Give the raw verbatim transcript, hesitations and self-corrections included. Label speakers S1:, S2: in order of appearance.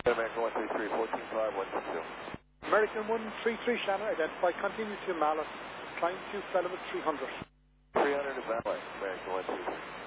S1: American one three three, fourteen five, one six two.
S2: American one three three Shannon, identify, continue to Malice, climb to Fellowwood three hundred.
S1: three hundred is that way, American one three three.